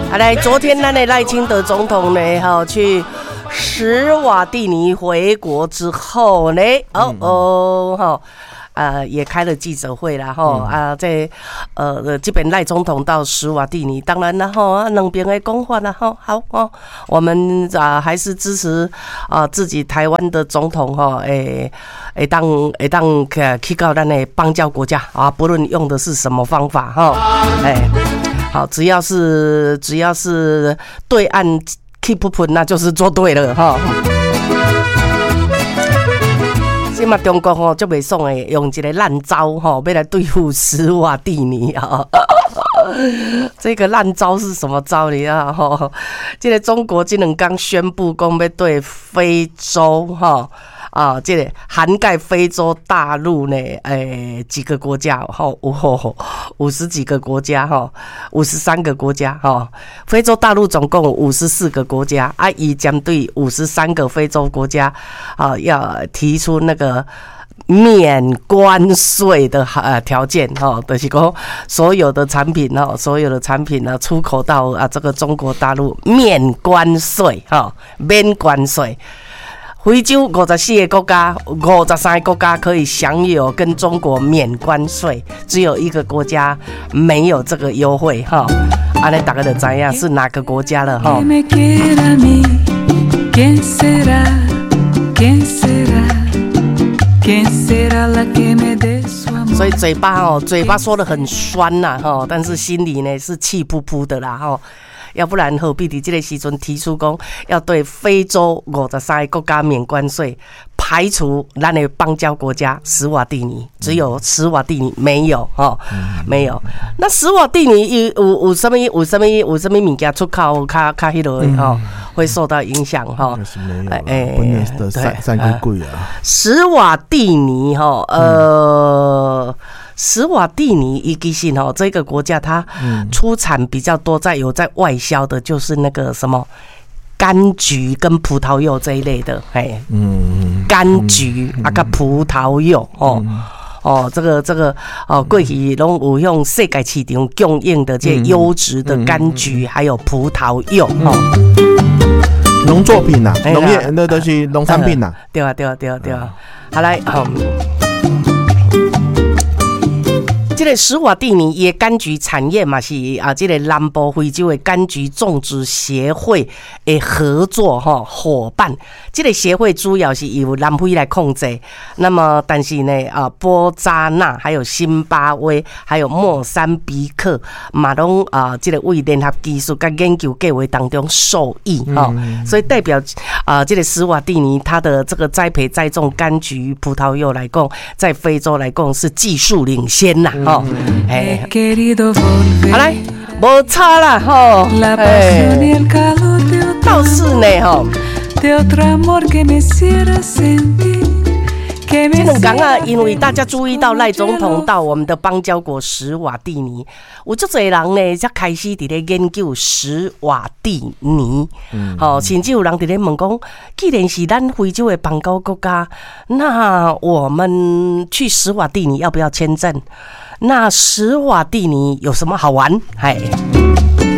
来，昨天那赖清德总统呢，去史瓦蒂尼回国之后呢，也开了记者会啦，在这边赖总统到史瓦蒂尼，当然啦，两边的讲法啦，好我们还是支持自己台湾的总统会当去到咱的邦交国家啊，不论用的是什么方法好，只要是对岸 keep 那就是做对了现在中国就不爽的，用一个烂招要来对付史瓦蒂尼这个烂招是什么招？你啊这个中国这两天宣布讲要对非洲这个涵盖非洲大陆呢，几个国家50几个国家53个国家非洲大陆总共54个国家以将对53个非洲国家要提出那个免关税的条件就是说所有的产品出口到这个中国大陆免关税免关税。非洲54个国家53个国家可以享有跟中国免关税，只有一个国家没有这个优惠那大家就知道是哪个国家了所以嘴巴说得很酸但是心里呢是气噗噗的啦要不然何必在这个时阵提出讲要对非洲53个国家免关税，排除咱的邦交国家史瓦蒂尼，只有史瓦蒂尼没有没有。那史瓦蒂尼有什么物件出口较迄落会受到影响史瓦蒂尼史瓦蒂尼其实这个国家它出产比较多，在外销的就是那个什么柑橘跟葡萄柚这一类的，柑橘跟葡萄柚这个过去都有用世界市场供应的这优质的柑橘还有葡萄柚农作品农业那都是农产品对啊好来这个史瓦蒂尼的柑橘产业嘛是这个南部非洲的柑橘种植协会的合作伙伴。这个协会主要是由南非来控制，那么但是呢波扎纳还有辛巴威还有莫桑比克嘛拢这个为联合技术跟研究计划当中受益所以代表这个史瓦蒂尼它的这个栽培栽种柑橘葡萄柚来讲，在非洲来讲是技术领先啦好来没差啦倒是呢这两天因为大家注意到赖总统到我们的邦交国史瓦蒂尼，有很多人呢才开始在研究史瓦蒂尼甚至有人在问说，既然是咱非洲的邦交国家，那我们去史瓦蒂尼要不要签证？那史瓦蒂尼有什么好玩？